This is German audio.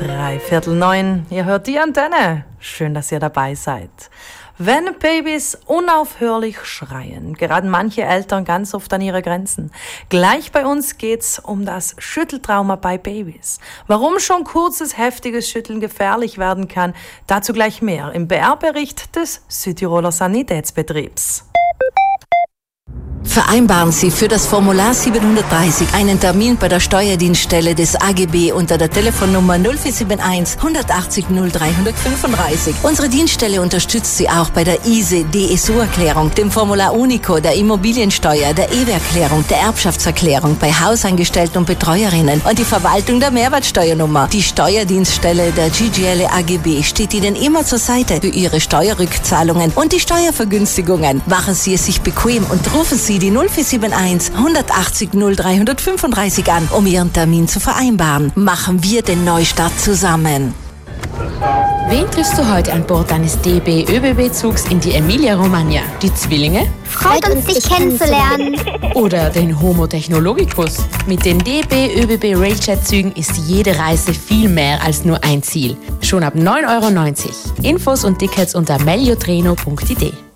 8:45. Ihr hört die Antenne. Schön, dass ihr dabei seid. Wenn Babys unaufhörlich schreien, geraten manche Eltern ganz oft an ihre Grenzen. Gleich bei uns geht's um das Schütteltrauma bei Babys. Warum schon kurzes, heftiges Schütteln gefährlich werden kann, dazu gleich mehr im BR-Bericht des Südtiroler Sanitätsbetriebs. Vereinbaren Sie für das Formular 730 einen Termin bei der Steuerdienststelle des AGB unter der Telefonnummer 0471 180 0335. Unsere Dienststelle unterstützt Sie auch bei der ISE-DSU-Erklärung, dem Formular Unico, der Immobiliensteuer, der EWE-Erklärung, der Erbschaftserklärung, bei Hausangestellten und Betreuerinnen und die Verwaltung der Mehrwertsteuernummer. Die Steuerdienststelle der GGL AGB steht Ihnen immer zur Seite für Ihre Steuerrückzahlungen und die Steuervergünstigungen. Machen Sie es sich bequem und rufen Sie die 0471 180 0335 an, um Ihren Termin zu vereinbaren. Machen wir den Neustart zusammen. Wen triffst du heute an Bord deines DB ÖBB-Zugs in die Emilia-Romagna? Die Zwillinge? Freut uns, dich kennenzulernen. Oder den Homo Technologicus? Mit den DB ÖBB Railjet-Zügen ist jede Reise viel mehr als nur ein Ziel. Schon ab 9,90 €. Infos und Tickets unter meliotreno.id.